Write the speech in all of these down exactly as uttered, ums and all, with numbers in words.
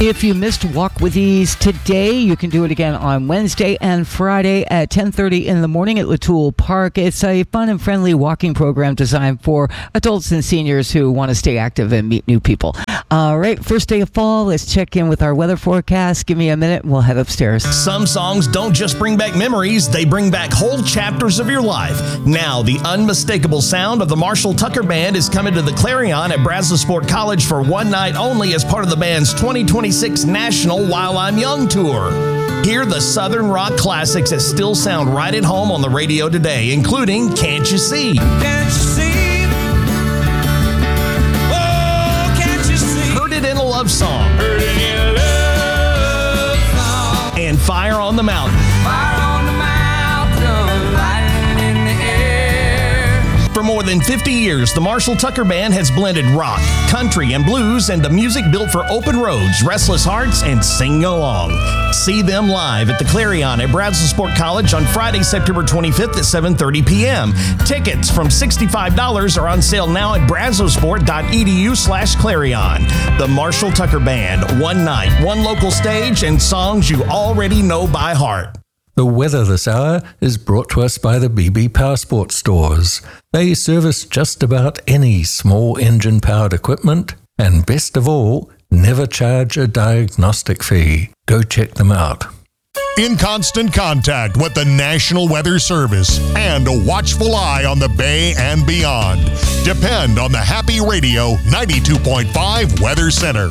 If you missed Walk with Ease today, you can do it again on Wednesday and Friday at ten thirty in the morning at Latoul Park. It's a fun and friendly walking program designed for adults and seniors who want to stay active and meet new people. All right, first day of fall, let's check in with our weather forecast. Give me a minute and we'll head upstairs. Some songs don't just bring back memories, they bring back whole chapters of your life. Now, the unmistakable sound of the Marshall Tucker Band is coming to the Clarion at Brazosport College for one night only as part of the band's twenty twenty-six National While I'm Young tour. Hear the Southern rock classics that still sound right at home on the radio today, including Can't You See? Can't you see? Oh, can't you see? Heard It in a Love Song. Heard it in a love song. And Fire on the Mountain. Fire on the mountain, lighting in the air. For more than fifty years, the Marshall Tucker Band has blended rock, country, and blues into music built for open roads, restless hearts, and sing along. See them live at the Clarion at Brazosport College on Friday, September twenty-fifth at seven thirty p.m. Tickets from sixty-five dollars are on sale now at brazosport.edu slash Clarion. The Marshall Tucker Band, one night, one local stage, and songs you already know by heart. The weather this hour is brought to us by the B B Powersport stores. They service just about any small engine-powered equipment, and best of all, never charge a diagnostic fee. Go check them out. In constant contact with the National Weather Service and a watchful eye on the Bay and beyond. Depend on the Happy Radio ninety-two point five Weather Center.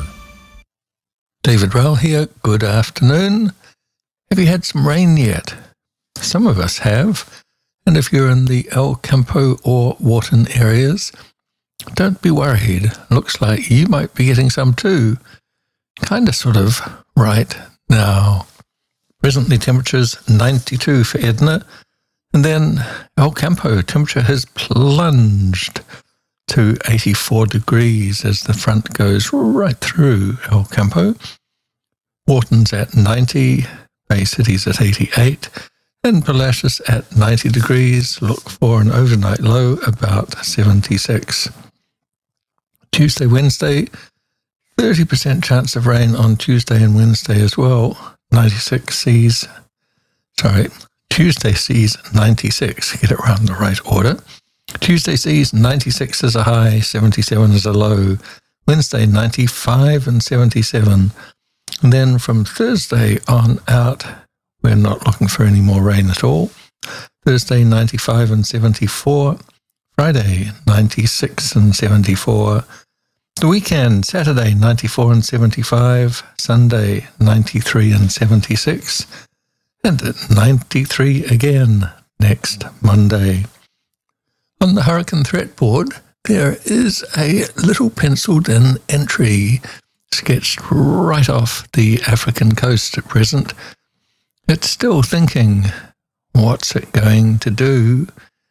David Rowell here. Good afternoon. Have you had some rain yet? Some of us have. And if you're in the El Campo or Wharton areas, don't be worried. Looks like you might be getting some too. Kind of sort of right now. Presently temperatures ninety-two for Edna. And then El Campo temperature has plunged to eighty-four degrees as the front goes right through El Campo. Wharton's at ninety. Bay City's at eighty-eight, and Palacios at ninety degrees. Look for an overnight low about seventy-six. Tuesday, Wednesday, thirty percent chance of rain on Tuesday and Wednesday as well. ninety-six seas, sorry, Tuesday seas ninety-six, get it around the right order. Tuesday seas ninety-six is a high, seventy-seven is a low. Wednesday ninety-five and seventy-seven. And then from Thursday on out, we're not looking for any more rain at all. Thursday, ninety-five and seventy-four. Friday, ninety-six and seventy-four. The weekend, Saturday, ninety-four and seventy-five. Sunday, ninety-three and seventy-six. And at ninety-three again next Monday. On the hurricane threat board, there is a little penciled-in entry sketched right off the African coast at present. It's still thinking, what's it going to do?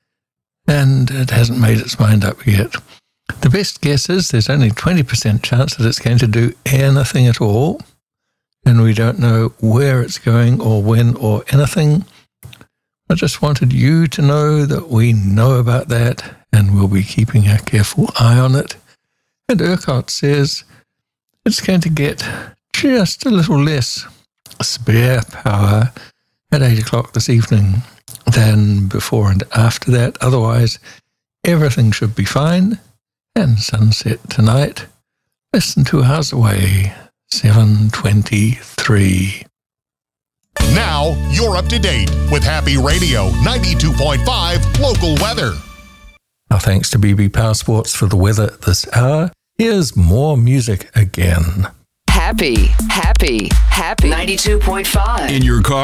And it hasn't made its mind up yet. The best guess is there's only twenty percent chance that it's going to do anything at all, and we don't know where it's going or when or anything. I just wanted you to know that we know about that, and we'll be keeping a careful eye on it. And ERCOT says it's going to get just a little less spare power at eight o'clock this evening than before and after that. Otherwise, everything should be fine. And sunset tonight, less than two hours away, seven twenty-three. Now, you're up to date with Happy Radio ninety-two point five Local Weather. Our thanks to B B Powersports for the weather this hour. Here's more music again. Happy, happy, happy. ninety-two point five. In your car.